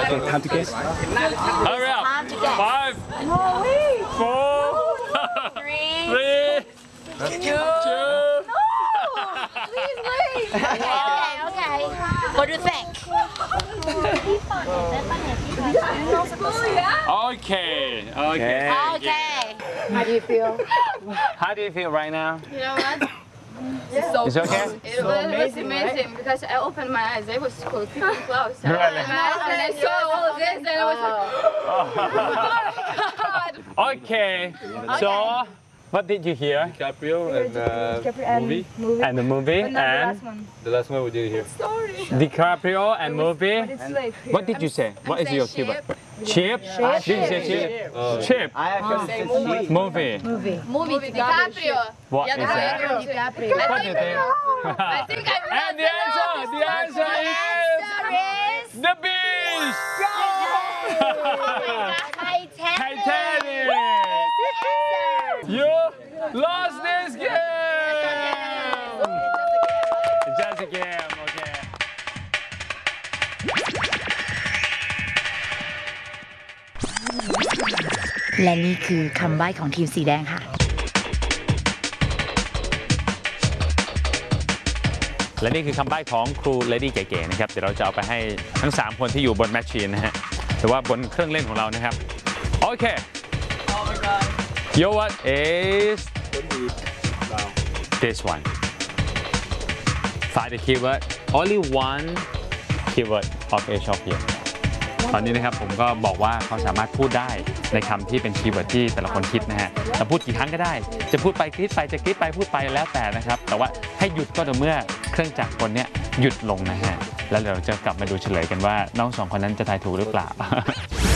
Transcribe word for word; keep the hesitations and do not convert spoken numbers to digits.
Time to guess. Hurry up. Time to guess. Five, four, Three. three, Two. two. Please wait. Okay, okay. What do you think? Okay. Okay. Okay. How do you feel? How do you feel right now? You know what? It's okay. It was amazing, amazing because I opened my eyes. It was cool, people close. And Really? I, and I saw all of this, and I was like, oh my god! Okay. So, what did you hear? DiCaprio and uh, movie. And the movie and The last one we did here. Sorry. DiCaprio and movie. It's like, What did you say? What is your keyword? Chip. Did you say chip? Chip. I actually said cheap. Movie. Movie. movie DiCaprio. What Yeah, is that? DiCaprio. What do you think? I think I'm not And the answer, the answer is the beach. Titanic. You lost this game. It's just a game, okay. และนี่คือคำใบ้ของทีมสีแดงค่ะและนี่คือคำใบ้ของครูเลดี้เก๋ๆนะครับเดี๋ยวเราจะเอาไปให้ทั้งสามคนที่อยู่บนแมชชีนนะฮะแต่ว่าบนเครื่องเล่นของเรานะครับโอเค Your what is this one Find the keyword only one keyword of each of you ตอนนี้นะครับผมก็บอกว่าเขาสามารถพูดได้ในคำที่เป็นคีย์เวิร์ดที่แต่ละคนคิดนะฮะจะพูดกี่ครั้งก็ได้จะพูดไปกรี๊ดไปจะกรี๊ดไปพูดไปแล้วแต่นะครับแต่ว่าให้หยุดก็ต่อเมื่อเครื่องจักรคนนี้หยุดลงนะฮะแล้วเราจะกลับมาดูเฉลยกันว่าน้องสองคนนั้นจะทายถูกหรือเปล่า